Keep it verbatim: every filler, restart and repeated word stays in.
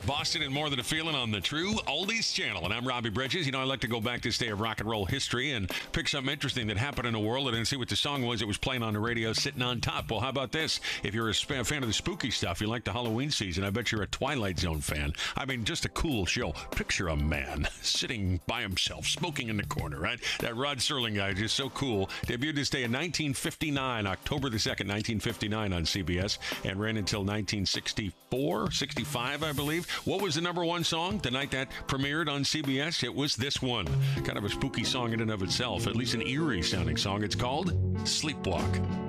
Boston and More Than a Feeling on the True Oldies Channel. And I'm Robbie Bridges. You know, I like to go back this day of rock and roll history and pick something interesting that happened in the world and then see what the song was it was playing on the radio sitting on top. Well, how about this? If you're a fan of the spooky stuff, you like the Halloween season, I bet you're a Twilight Zone fan. I mean, just a cool show. Picture a man sitting by himself, smoking in the corner, right? That Rod Serling guy, just so cool. Debuted this day in nineteen fifty-nine, October the second, nineteen fifty-nine on C B S, and ran until nineteen sixty-four, sixty-five, I believe. What was the number one song the night that premiered on C B S? It was this one. Kind of a spooky song in and of itself, at least an eerie sounding song. It's called Sleepwalk.